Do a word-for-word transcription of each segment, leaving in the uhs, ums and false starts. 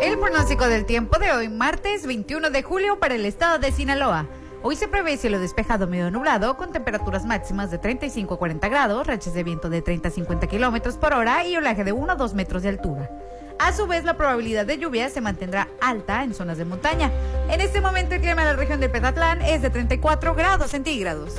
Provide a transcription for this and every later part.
El pronóstico del tiempo de hoy, martes veintiuno de julio, para el estado de Sinaloa. Hoy se prevé cielo despejado medio nublado, con temperaturas máximas de treinta y cinco a cuarenta grados, rachas de viento de treinta a cincuenta kilómetros por hora y oleaje de uno a dos metros de altura. A su vez, la probabilidad de lluvia se mantendrá alta en zonas de montaña. En este momento, el clima de la región del Petatlán es de treinta y cuatro grados centígrados.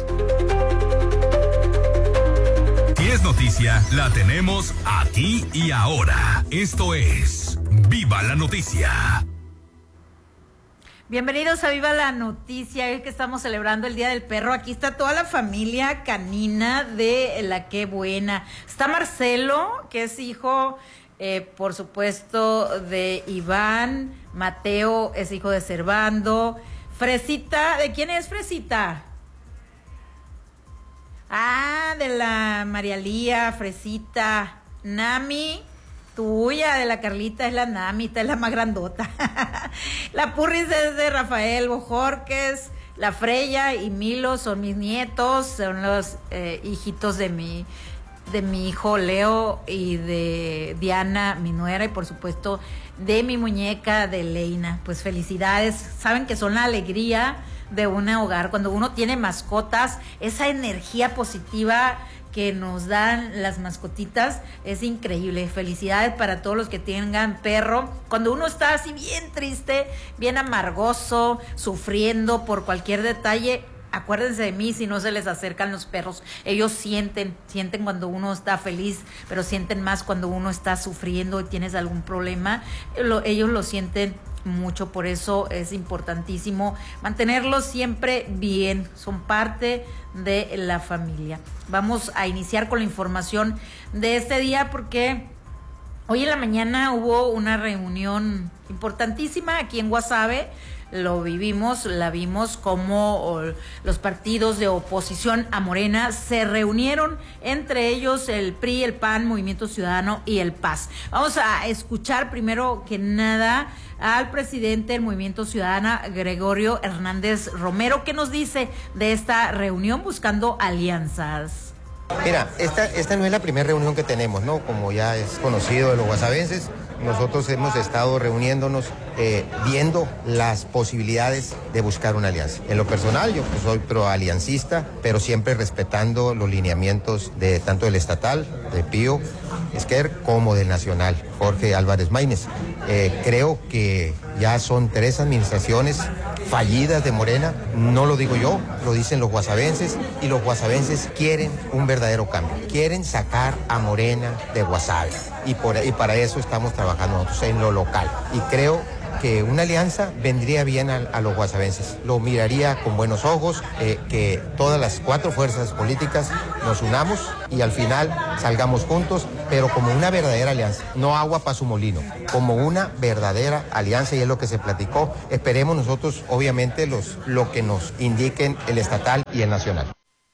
Si es noticia, la tenemos aquí y ahora. Esto es Viva la Noticia. Bienvenidos a Viva la Noticia, hoy que estamos celebrando el Día del Perro. Aquí está toda la familia canina de La Qué Buena. Está Marcelo, que es hijo, eh, por supuesto, de Iván. Mateo es hijo de Servando. Fresita, ¿de quién es Fresita? Ah, de la María Lía, Fresita. Nami, tuya, de la Carlita, es la Nami, esta es la más grandota. La Purris es de Rafael Bojorques, la Freya y Milo son mis nietos, son los eh, hijitos de mi, de mi hijo Leo y de Diana, mi nuera, y por supuesto de mi muñeca, de Leina. Pues felicidades, saben que son la alegría de un hogar. Cuando uno tiene mascotas, esa energía positiva que nos dan las mascotitas es increíble. Felicidades para todos los que tengan perro. Cuando uno está así bien triste, bien amargoso, sufriendo por cualquier detalle, acuérdense de mí si no se les acercan los perros. Ellos sienten, sienten cuando uno está feliz, pero sienten más cuando uno está sufriendo y tienes algún problema. Lo, ellos lo sienten mucho, por eso es importantísimo mantenerlos siempre bien, son parte de la familia. Vamos a iniciar con la información de este día porque hoy en la mañana hubo una reunión importantísima aquí en Guasave. Lo vivimos, la vimos como los partidos de oposición a Morena se reunieron, entre ellos el P R I, el P A N, Movimiento Ciudadano y el P A S. Vamos a escuchar primero que nada al presidente del Movimiento Ciudadano, Gregorio Hernández Romero, que nos dice de esta reunión buscando alianzas. Mira, esta, esta no es la primera reunión que tenemos, ¿no? Como ya es conocido de los guasavenses, nosotros hemos estado reuniéndonos, eh, viendo las posibilidades de buscar una alianza. En lo personal, yo pues, soy proaliancista, pero siempre respetando los lineamientos de tanto del estatal, de Pío Esquer, como del nacional, Jorge Álvarez Maínez. Eh, creo que ya son tres administraciones fallidas de Morena, no lo digo yo, lo dicen los guasavenses, y los guasavenses quieren un verdadero cambio, quieren sacar a Morena de Guasave, y, por, y para eso estamos trabajando nosotros en lo local, y creo que una alianza vendría bien a, a los guasavenses, lo miraría con buenos ojos, eh, que todas las cuatro fuerzas políticas nos unamos y al final salgamos juntos, pero como una verdadera alianza, no agua para su molino, como una verdadera alianza, y es lo que se platicó. Esperemos nosotros, obviamente, los, lo que nos indiquen el estatal y el nacional.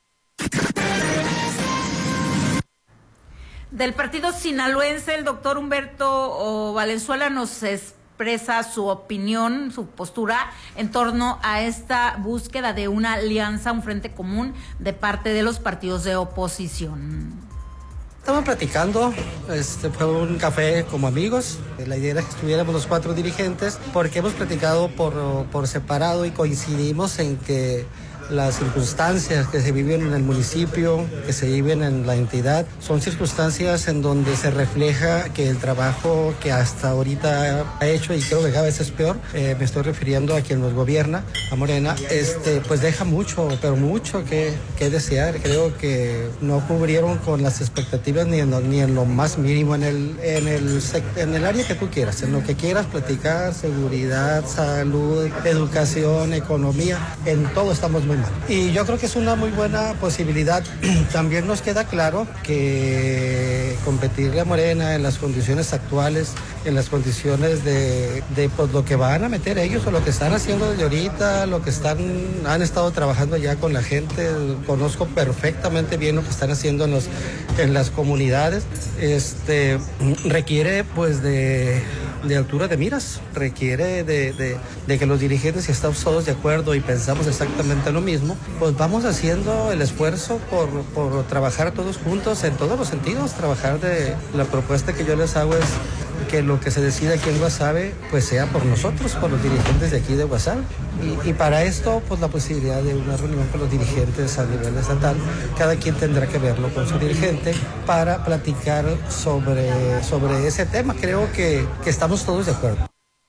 Del partido sinaloense, el doctor Humberto Valenzuela nos expresa su opinión, su postura en torno a esta búsqueda de una alianza, un frente común de parte de los partidos de oposición. Estamos platicando, este fue un café como amigos, la idea era que estuviéramos los cuatro dirigentes porque hemos platicado por, por separado y coincidimos en que las circunstancias que se viven en el municipio, que se viven en la entidad, son circunstancias en donde se refleja que el trabajo que hasta ahorita ha hecho, y creo que cada vez es peor, eh, me estoy refiriendo a quien nos gobierna, a Morena, este, pues deja mucho, pero mucho que, que desear. Creo que no cubrieron con las expectativas ni en lo, ni en lo más mínimo en el, en, el, en el área que tú quieras, en lo que quieras platicar, seguridad, salud, educación, economía, en todo estamos muy mal. Y yo creo que es una muy buena posibilidad. También nos queda claro que competirle a Morena en las condiciones actuales, en las condiciones de, de pues, lo que van a meter ellos o lo que están haciendo desde ahorita, lo que están han estado trabajando ya con la gente, conozco perfectamente bien lo que están haciendo en, los, en las comunidades, este, requiere pues de... de altura de miras, requiere de, de, de que los dirigentes, si estamos todos de acuerdo y pensamos exactamente lo mismo, pues vamos haciendo el esfuerzo por, por trabajar todos juntos en todos los sentidos. Trabajar de la propuesta que yo les hago es que lo que se decida aquí en Guasave pues sea por nosotros, por los dirigentes de aquí de Guasave. Y, y para esto, pues la posibilidad de una reunión con los dirigentes a nivel estatal, cada quien tendrá que verlo con su dirigente para platicar sobre, sobre ese tema. Creo que, que estamos todos de acuerdo.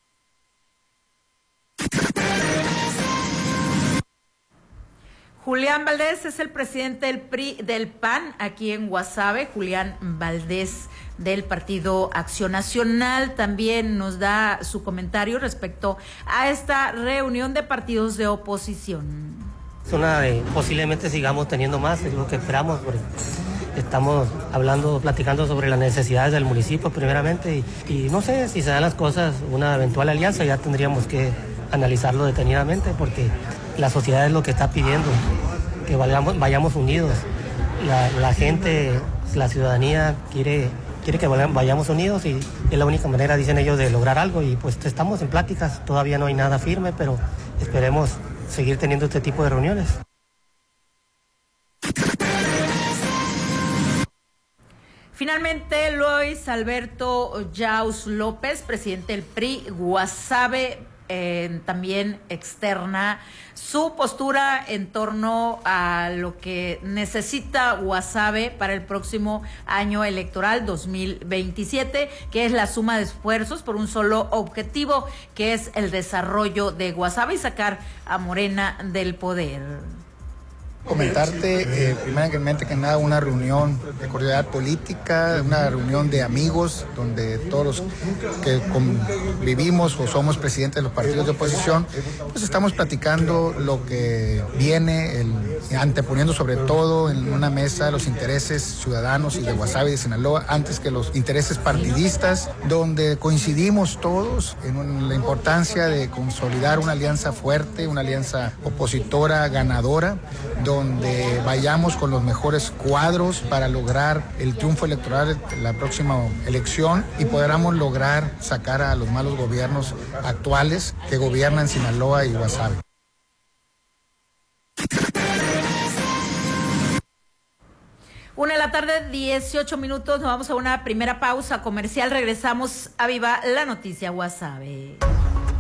Julián Valdés es el presidente del P R I del P A N aquí en Guasave. Julián Valdés del Partido Acción Nacional también nos da su comentario respecto a esta reunión de partidos de oposición. Es una de, posiblemente sigamos teniendo más, es lo que esperamos, porque estamos hablando, platicando sobre las necesidades del municipio primeramente y, y no sé si se dan las cosas, una eventual alianza ya tendríamos que analizarlo detenidamente porque la sociedad es lo que está pidiendo, que vayamos, vayamos unidos. La, la gente, la ciudadanía quiere, quiere que vayamos unidos y es la única manera, dicen ellos, de lograr algo y pues estamos en pláticas, todavía no hay nada firme, pero esperemos seguir teniendo este tipo de reuniones. Finalmente, Luis Alberto Yaus López, presidente del P R I Guasave, Eh, también externa su postura en torno a lo que necesita Guasave para el próximo año electoral dos mil veintisiete, que es la suma de esfuerzos por un solo objetivo, que es el desarrollo de Guasave y sacar a Morena del poder. Comentarte, eh, primeramente que nada, una reunión de cordialidad política, una reunión de amigos, donde todos los que vivimos o somos presidentes de los partidos de oposición, pues estamos platicando lo que viene, el, anteponiendo sobre todo en una mesa los intereses ciudadanos y de Guasave y de Sinaloa, antes que los intereses partidistas, donde coincidimos todos en un, la importancia de consolidar una alianza fuerte, una alianza opositora ganadora, donde vayamos con los mejores cuadros para lograr el triunfo electoral en la próxima elección y podamos lograr sacar a los malos gobiernos actuales que gobiernan Sinaloa y Guasave. Una de la tarde, dieciocho minutos, nos vamos a una primera pausa comercial, regresamos a Viva la Noticia Guasave.